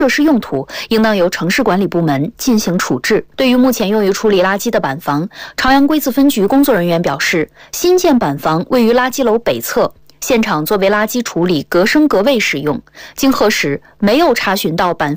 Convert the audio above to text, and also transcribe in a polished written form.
设施用途，应当由城市管理部门进行处置。对于目前用于处理垃圾的板房，朝阳归字分局工作人员表示，新建板房位于垃圾楼北侧。 现场作为垃圾处理隔声隔位使用，经核实，没有查询到板